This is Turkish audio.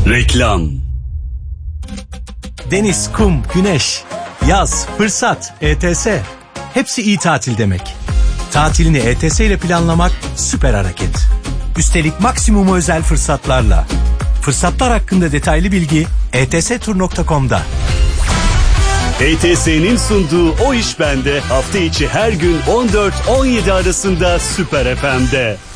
Reklam. Deniz, kum, güneş, yaz, fırsat, ETS. Hepsi iyi tatil demek. Tatilini ETS ile planlamak süper hareket. Üstelik maksimum özel fırsatlarla. Fırsatlar hakkında detaylı bilgi etstur.com'da. ETS'nin sunduğu O İş Bende hafta içi her gün 14-17 arasında Süper FM'de.